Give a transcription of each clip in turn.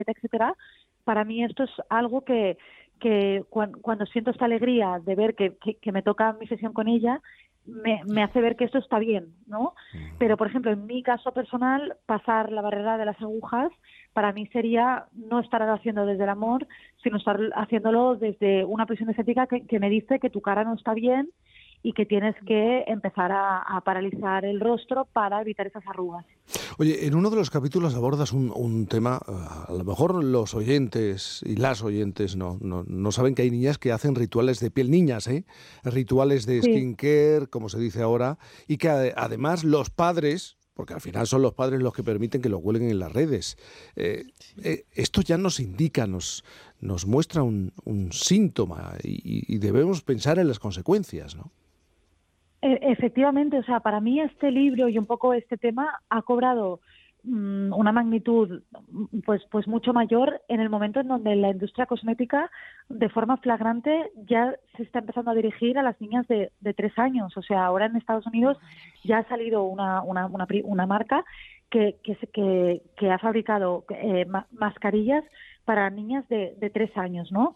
etcétera, para mí esto es algo que cuando siento esta alegría de ver que me toca mi sesión con ella, me hace ver que esto está bien, ¿no? Pero, por ejemplo, en mi caso personal, pasar la barrera de las agujas, para mí sería no estar haciendo desde el amor, sino estar haciéndolo desde una presión estética que me dice que tu cara no está bien y que tienes que empezar a paralizar el rostro para evitar esas arrugas. Oye, en uno de los capítulos abordas un tema, a lo mejor los oyentes y las oyentes no saben que hay niñas que hacen rituales de piel, niñas, rituales de Sí. skincare, como se dice ahora, y que además los padres, porque al final son los padres los que permiten que lo cuelguen en las redes, esto ya nos indica, nos muestra un síntoma y debemos pensar en las consecuencias, ¿no? Efectivamente, o sea, para mí este libro y un poco este tema ha cobrado una magnitud pues mucho mayor en el momento en donde la industria cosmética de forma flagrante ya se está empezando a dirigir a las niñas de 3 años. O sea, ahora en Estados Unidos ya ha salido una marca que ha fabricado mascarillas para niñas de 3 años, ¿no?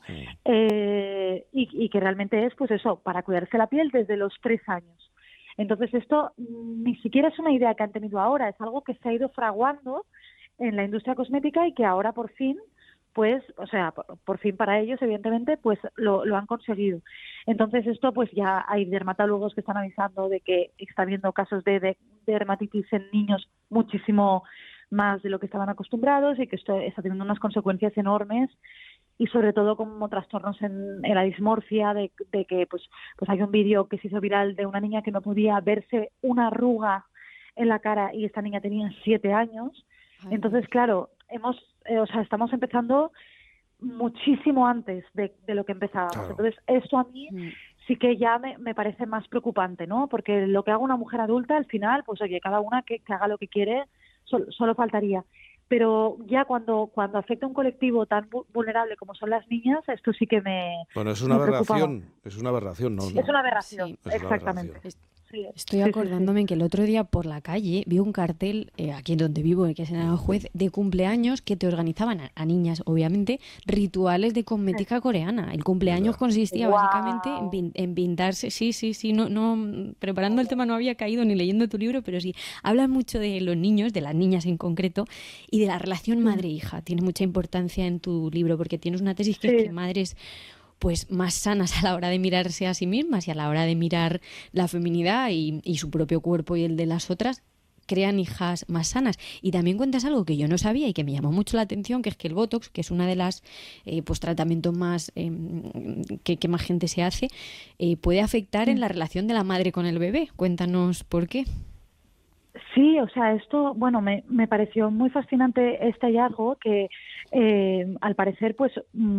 Y que realmente es, pues eso, para cuidarse la piel desde los 3 años. Entonces esto ni siquiera es una idea que han tenido ahora, es algo que se ha ido fraguando en la industria cosmética y que ahora por fin, pues, o sea, por fin para ellos, evidentemente, pues lo han conseguido. Entonces esto, pues ya hay dermatólogos que están avisando de que está habiendo casos de dermatitis en niños muchísimo más de lo que estaban acostumbrados y que esto está teniendo unas consecuencias enormes y sobre todo como trastornos en la dismorfia, de que pues hay un vídeo que se hizo viral de una niña que no podía verse una arruga en la cara y esta niña tenía 7 años. Entonces, claro, estamos empezando muchísimo antes de lo que empezábamos. Claro. Entonces, esto a mí sí que ya me parece más preocupante, ¿no? Porque lo que haga una mujer adulta, al final, pues oye, cada una que haga lo que quiere, solo faltaría. Pero ya cuando afecta a un colectivo tan vulnerable como son las niñas, esto sí que me Bueno, es una aberración, ¿no? Es una aberración, sí, exactamente. Estoy acordándome que el otro día por la calle vi un cartel, aquí donde vivo, que es en Aranjuez, de cumpleaños que te organizaban a niñas, obviamente, rituales de cosmética coreana. El cumpleaños consistía básicamente en pintarse, preparando el tema no había caído ni leyendo tu libro, pero sí, hablas mucho de los niños, de las niñas en concreto, y de la relación madre-hija. Tiene mucha importancia en tu libro, porque tienes una tesis que es que madres pues más sanas a la hora de mirarse a sí mismas y a la hora de mirar la feminidad y su propio cuerpo y el de las otras, crean hijas más sanas. Y también cuentas algo que yo no sabía y que me llamó mucho la atención, que es que el Botox, que es una de las pues tratamientos más que más gente se hace, puede afectar en la relación de la madre con el bebé. Cuéntanos por qué. Sí, o sea, esto, bueno, me pareció muy fascinante este hallazgo que al parecer, pues,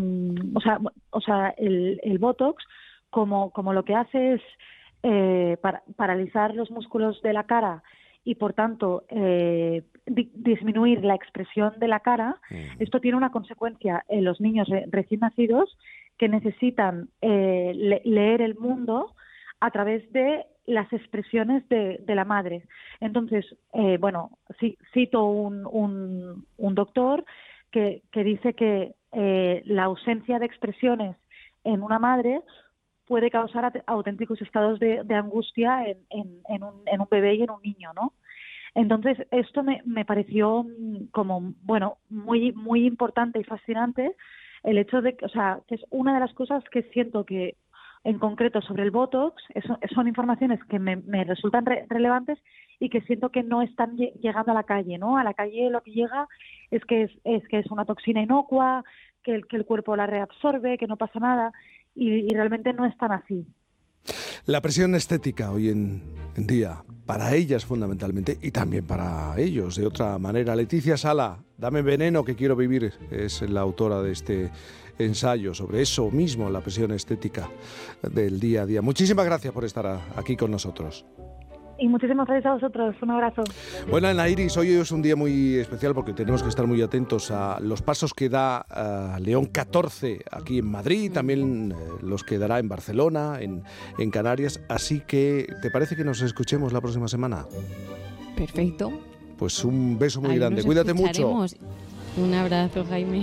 o sea, el Botox, como lo que hace es paralizar los músculos de la cara y, por tanto, disminuir la expresión de la cara. Esto tiene una consecuencia en los niños recién nacidos que necesitan leer el mundo a través de las expresiones de la madre. Entonces, cito un doctor que dice que la ausencia de expresiones en una madre puede causar auténticos estados de angustia en un bebé y en un niño, ¿no? Entonces, esto me pareció como, bueno, muy, muy importante y fascinante el hecho de que, o sea, que es una de las cosas que siento que en concreto sobre el Botox, son informaciones que me resultan relevantes y que siento que no están llegando a la calle, ¿no? A la calle lo que llega es que es una toxina inocua, que el cuerpo la reabsorbe, que no pasa nada, y realmente no es tan así. La presión estética hoy en día, para ellas fundamentalmente y también para ellos de otra manera. Leticia Sala, Dame veneno que quiero vivir, es la autora de este ensayo sobre eso mismo, la presión estética del día a día. Muchísimas gracias por estar aquí con nosotros. Y muchísimas gracias a vosotros. Un abrazo. Bueno, Ana Iris, hoy es un día muy especial porque tenemos que estar muy atentos a los pasos que da León 14 aquí en Madrid, también los que dará en Barcelona, en Canarias. Así que, ¿te parece que nos escuchemos la próxima semana? Perfecto. Pues un beso muy grande. Cuídate mucho. Un abrazo, Jaime.